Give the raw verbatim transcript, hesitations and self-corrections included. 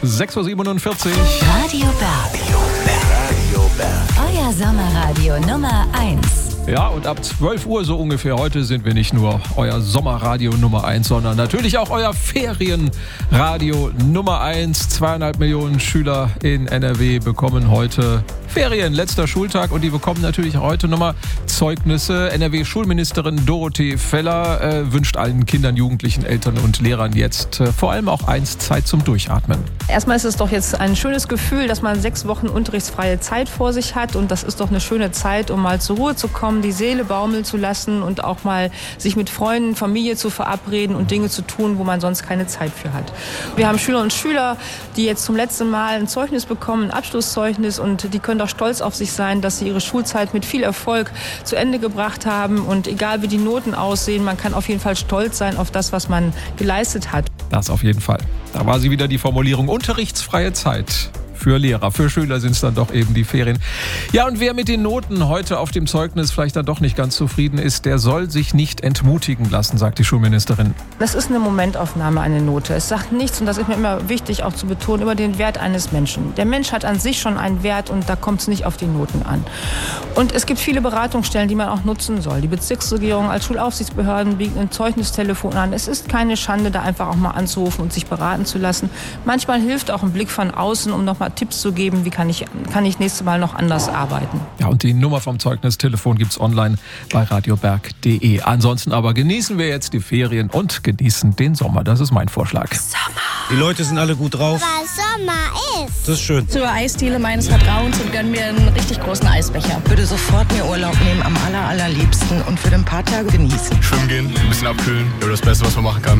sechs Uhr siebenundvierzig. Radio Berg. Radio Berg. Euer Sommerradio Nummer eins. Ja, und ab zwölf Uhr so ungefähr heute sind wir nicht nur euer Sommerradio Nummer eins, sondern natürlich auch euer Ferienradio Nummer eins. Zweieinhalb Millionen Schüler in N R W bekommen heute Ferien, letzter Schultag, und die bekommen natürlich heute nochmal Zeugnisse. N R W-Schulministerin Dorothee Feller äh, wünscht allen Kindern, Jugendlichen, Eltern und Lehrern jetzt äh, vor allem auch eins Zeit zum Durchatmen. Erstmal ist es doch jetzt ein schönes Gefühl, dass man sechs Wochen unterrichtsfreie Zeit vor sich hat, und das ist doch eine schöne Zeit, um mal zur Ruhe zu kommen, die Seele baumeln zu lassen und auch mal sich mit Freunden, Familie zu verabreden und Dinge zu tun, wo man sonst keine Zeit für hat. Wir haben Schüler und Schüler, die jetzt zum letzten Mal ein Zeugnis bekommen, ein Abschlusszeugnis, und die können doch stolz auf sich sein, dass sie ihre Schulzeit mit viel Erfolg zu Ende gebracht haben, und egal wie die Noten aussehen, man kann auf jeden Fall stolz sein auf das, was man geleistet hat. Das auf jeden Fall. Da war sie wieder, die Formulierung unterrichtsfreie Zeit. Für Lehrer, für Schüler sind es dann doch eben die Ferien. Ja, und wer mit den Noten heute auf dem Zeugnis vielleicht dann doch nicht ganz zufrieden ist, der soll sich nicht entmutigen lassen, sagt die Schulministerin. Das ist eine Momentaufnahme, eine Note. Es sagt nichts, und das ist mir immer wichtig auch zu betonen, über den Wert eines Menschen. Der Mensch hat an sich schon einen Wert, und da kommt es nicht auf die Noten an. Und es gibt viele Beratungsstellen, die man auch nutzen soll. Die Bezirksregierung als Schulaufsichtsbehörden bieten ein Zeugnistelefon an. Es ist keine Schande, da einfach auch mal anzurufen und sich beraten zu lassen. Manchmal hilft auch ein Blick von außen, um nochmal Tipps zu geben, wie kann ich, kann ich nächstes Mal noch anders arbeiten. Ja, und die Nummer vom Zeugnistelefon gibt's online bei radioberg punkt de. Ansonsten aber genießen wir jetzt die Ferien und genießen den Sommer. Das ist mein Vorschlag. Sommer. Die Leute sind alle gut drauf. Weil Sommer ist. Das ist schön. Zur Eisdiele meines Vertrauens und gönn mir einen richtig großen Eisbecher. Würde sofort mir Urlaub nehmen, am aller, allerliebsten, und für ein paar Tage genießen. Schwimmen gehen, ein bisschen abkühlen. Ja, das Beste, was man machen kann.